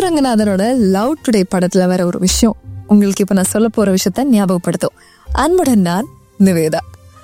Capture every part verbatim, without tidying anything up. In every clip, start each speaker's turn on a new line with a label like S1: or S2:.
S1: Lok ரங்கநாதனோட love today படத்துல வர ஒரு விஷயம் உங்களுக்கு இப்ப நான் சொல்ல போற விஷயத்த ஞாபகப்படுத்தும். அன்புடன் நான் நிவேதா.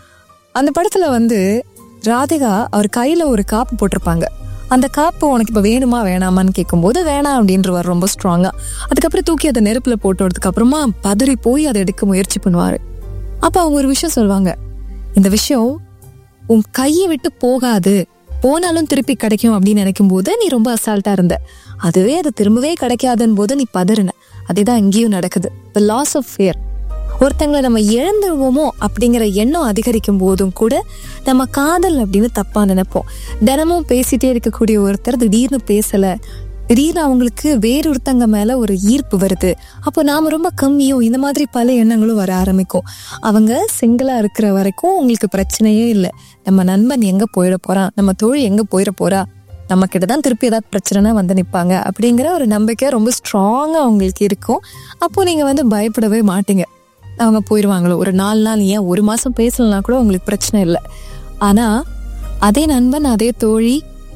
S1: அந்த படத்துல வந்து ராதிகா அவர் கையில ஒரு காப்பு போட்டிருப்பாங்க. அந்த காப்பு உனக்கு இப்ப வேணுமா வேணாமான்னு கேட்கும்போது வேணாம் அப்படின்றவர் ரொம்ப ஸ்ட்ராங்கா. அதுக்கப்புறம் தூக்கி அதை நெருப்புல போட்டதுக்கு அப்புறமா பதறி போய் அதை எடுக்க முயற்சி பண்ணுவாரு. அப்ப அவங்க ஒரு விஷயம் சொல்லுவாங்க, இந்த விஷயம் உன் கையை விட்டு போகாது, போனாலும் திருப்பி கிடைக்கும் அப்படின்னு நினைக்கும் போது நீ ரொம்ப அசால்ட்டா இருந்த. அதுவே அது திரும்பவே கிடைக்காதுன்னு போது நீ பதறின. அதேதான் இங்கேயும் நடக்குது. The loss of fear. ஒருத்தங்களை நம்ம இழந்துருவோமோ அப்படிங்கிற எண்ணம் அதிகரிக்கும் போதும் கூட நம்ம காதல் அப்படின்னு தப்பா நினைப்போம். தினமும் பேசிட்டே இருக்கக்கூடிய ஒருத்தர் திடீர்னு பேசல, திடீர்னு அவங்களுக்கு வேறொருத்தங்க மேல ஒரு ஈர்ப்பு வருது, அப்போ நாம ரொம்ப கம்மியோ, இந்த மாதிரி பல எண்ணங்களும் வர ஆரம்பிக்கும். அவங்க சிங்கிளா இருக்கிற வரைக்கும் உங்களுக்கு பிரச்சனையே இல்லை. நம்ம நண்பன் எங்க போயிட போறான், நம்ம தோழி எங்க போயிட போறா, நம்ம கிட்டதான் திருப்பி ஏதாவது பிரச்சனைனா வந்து நிற்பாங்க அப்படிங்கிற ஒரு நம்பிக்கை ரொம்ப ஸ்ட்ராங்கா அவங்களுக்கு இருக்கும். அப்போ நீங்க வந்து பயப்படவே மாட்டீங்க. அவங்க போயிடுவாங்களோ, ஒரு நாலு நாள் ஏன் ஒரு மாசம் பேசலன்னா கூட உங்களுக்கு பிரச்சனை இல்லை. ஆனா அதே நண்பன் அதே தோழி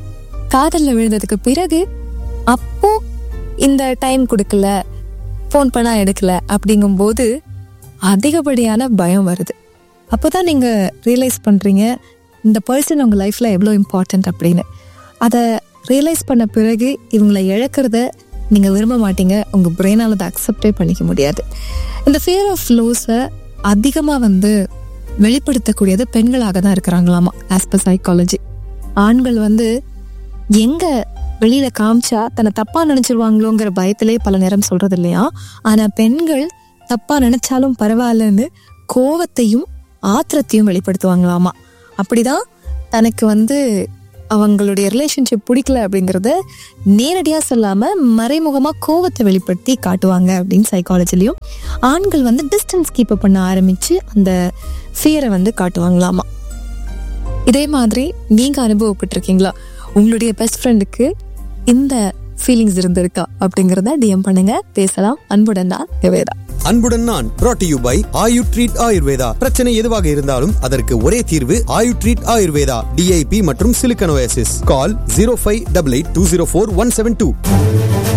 S1: காதல்ல விழுந்ததுக்கு பிறகு அப்போ இந்த டைம் கொடுக்கல, ஃபோன் பண்ணா எடுக்கல அப்படிங்கும்போது அதிகப்படியான பயம் வருது. அப்போதான் நீங்க ரியலைஸ் பண்றீங்க இந்த பர்சன் உங்க லைஃப்ல எவ்வளோ இம்பார்ட்டன்ட் அப்படின்னு. அதை ரியலைஸ் பண்ண பிறகு இவங்களை இழக்கிறத நீங்க விரும்ப மாட்டீங்க. உங்க பிரெயினால அதை அக்செப்டே பண்ணிக்க முடியாது. இந்த ஃபியர் ஆஃப் லோஸை அதிகமா வந்து வெளிப்படுத்தக்கூடியது பெண்களாக தான் இருக்கிறாங்களாமா, ஆஸ் பர் சைக்காலஜி. ஆண்கள் வந்து எங்க வெளியில காமிச்சா தன்னை தப்பா நினைச்சிருவாங்களோங்கிற பயத்திலே பல நேரம் சொல்றது இல்லையா. ஆனா பெண்கள் தப்பா நினைச்சாலும் பரவாயில்லன்னு கோவத்தையும் ஆத்திரத்தையும் வெளிப்படுத்துவாங்களாமா. அப்படிதான் தனக்கு வந்து அவங்களுடைய ரிலேஷன்ஷிப் பிடிக்கல அப்படிங்கிறத நேரடியா சொல்லாம மறைமுகமா கோவத்தை வெளிப்படுத்தி காட்டுவாங்க அப்படின்னு சைக்காலஜிலையும். ஆண்கள் வந்து டிஸ்டன்ஸ் கீப் பண்ண ஆரம்பிச்சு அந்த ஃபியரை வந்து காட்டுவாங்களாமா. இதே மாதிரி நீங்க அனுபவப்பட்டிருக்கீங்களா? உங்களுடைய பெஸ்ட் ஃப்ரெண்டுக்கு இந்த ஃபீலிங்ஸ் இருந்திருக்கா அப்படிங்கறத டிஎம் பண்ணுங்க, பேசலாம். அன்புடன் நான் நிவேதா.
S2: அன்புடன் நான் brought to you by Ayu treat Ayurveda. பிரச்சனை எதுவாக இருந்தாலும் அதற்கு ஒரே தீர்வு ஆயு ட்ரீட் ஆயுர்வேதா. டிஐபி மற்றும் சிலிக்கன் ஓஎஸ்எஸ். கால் zero five eight eight two zero four one seven two.